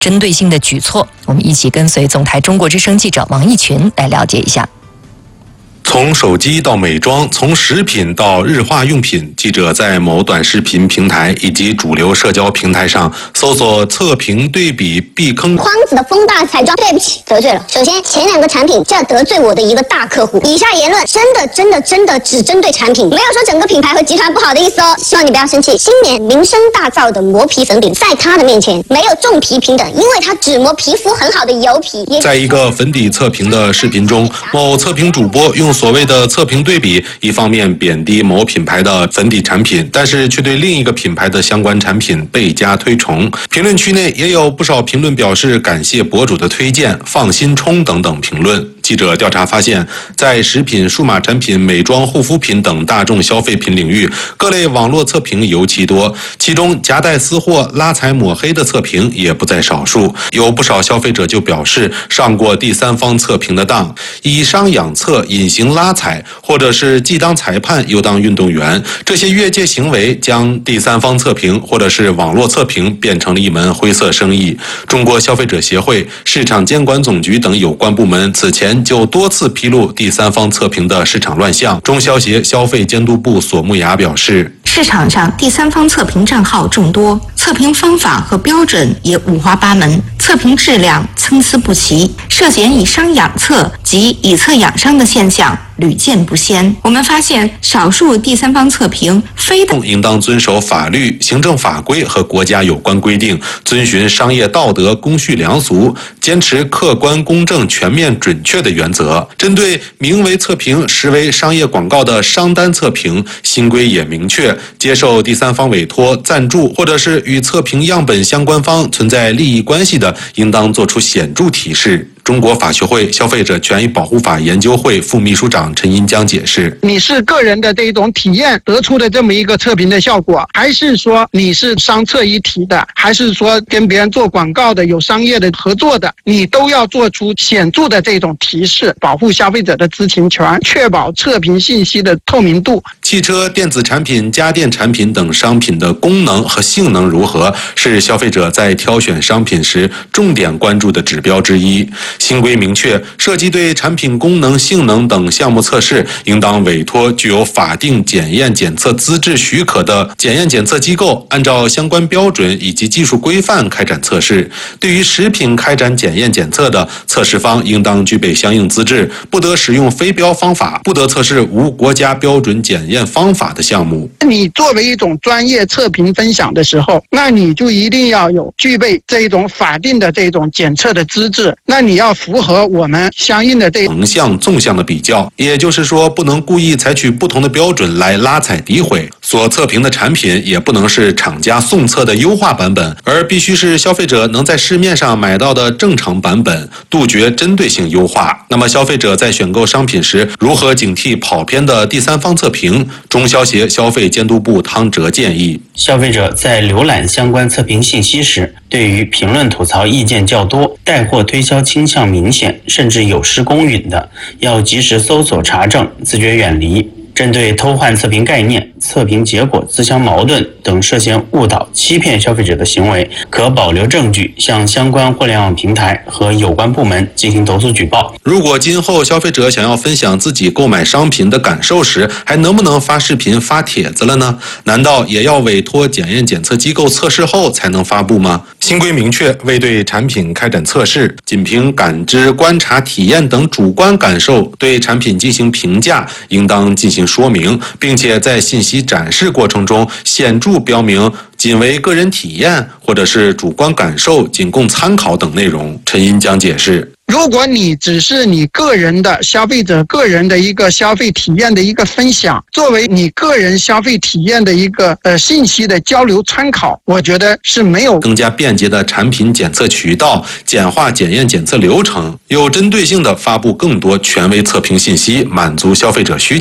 针对性的举措。我们一起跟随总台中国之声记者王义群来了解一下。 从手机到美妆，从食品到日化用品，记者在某短视频平台以及主流社交平台上搜索测评对比避坑。 匡子的风大彩妆，对不起，得罪了。首先，前2个产品就要得罪我的一个大客户。以下言论真的只针对产品，没有说整个品牌和集团不好的意思哦。希望你不要生气。新年名声大噪的磨皮粉饼，在他的面前没有重皮平等，因为他只磨皮肤很好的油皮。 在一个粉底测评的视频中，某测评主播用所谓的测评对比，一方面贬低某品牌的粉底产品，但是却对另一个品牌的相关产品倍加推崇。评论区内也有不少评论表示感谢博主的推荐，放心冲等等评论。记者调查发现，在食品、数码产品、美妆、护肤品等大众消费品领域，各类网络测评尤其多，其中夹带私货、拉踩抹黑的测评也不在少数。有不少消费者就表示上过第三方测评的当，以商养测、隐形拉踩，或者是既当裁判又当运动员，这些越界行为将第三方测评或者是网络测评变成了一门灰色生意。中国消费者协会、市场监管总局等有关部门此前就多次披露第三方测评的市场乱象。中消协消费监督部索木雅表示， 市场上第三方测评账号众多，测评方法和标准也五花八门，测评质量参差不齐，涉嫌以商养测及以测养商的现象屡见不鲜。我们发现，少数第三方测评非应当遵守法律、行政法规和国家有关规定，遵循商业道德、公序良俗，坚持客观、公正、全面、准确的原则。针对名为测评实为商业广告的商单测评，新规也明确，接受第三方委托、赞助或者是与测评样本相关方存在利益关系的，应当作出显著提示。中国法学会消费者权益保护法研究会副秘书长陈银江解释， 你是个人的这一种体验得出的这么一个测评的效果，还是说你是商测一体的，还是说跟别人做广告的，有商业的合作的，你都要做出显著的这种提示，保护消费者的知情权，确保测评信息的透明度。 汽车、电子产品、家电产品等商品的功能和性能如何，是消费者在挑选商品时重点关注的指标之一。新规明确，涉及对产品功能、性能等项目测试，应当委托具有法定检验检测资质许可的检验检测机构，按照相关标准以及技术规范开展测试。对于食品开展检验检测的，测试方应当具备相应资质，不得使用非标方法，不得测试无国家标准检验方法的项目。 你作为一种专业测评分享的时候，那你就一定要有具备这种法定的这种检测的资质，那你要符合我们相应的横向、纵向的比较，也就是说，不能故意采取不同的标准来拉踩诋毁。所测评的产品也不能是厂家送测的优化版本，而必须是消费者能在市面上买到的正常版本，杜绝针对性优化。那么，消费者在选购商品时，如何警惕跑偏的第三方测评？中消协消费监督部汤哲建议， 消费者在浏览相关测评信息时，对于评论吐槽意见较多、带货推销倾向明显，甚至有失公允的，要及时搜索查证，自觉远离。针对偷换测评概念、测评结果自相矛盾等涉嫌误导、欺骗消费者的行为，可保留证据向相关互联网平台和有关部门进行投诉举报。 如果今后消费者想要分享自己购买商品的感受时，还能不能发视频、发帖子了呢？难道也要委托检验检测机构测试后才能发布吗？新规明确，未对产品开展测试，仅凭感知、观察、体验等主观感受对产品进行评价，应当进行说明，并且在信息展示过程中显著标明仅为个人体验或者是主观感受，仅供参考等内容。陈银江解释， 如果你只是你个人的消费者个人的一个消费体验的一个分享，作为你个人消费体验的一个信息的交流参考，我觉得是没有更加便捷的产品检测渠道，简化检验检测流程，有针对性的发布更多权威测评信息，满足消费者需求。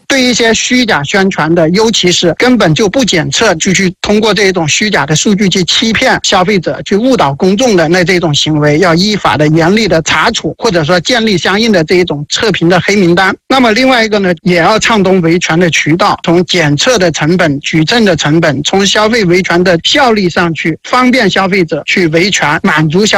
对一些虚假宣传的，尤其是根本就不检测，就去通过这种虚假的数据去欺骗消费者，去误导公众的那这种行为，要依法的严厉的查处，或者说建立相应的这一种测评的黑名单。那么另外一个呢，也要畅通维权的渠道，从检测的成本、举证的成本，从消费维权的效率上去方便消费者去维权，满足消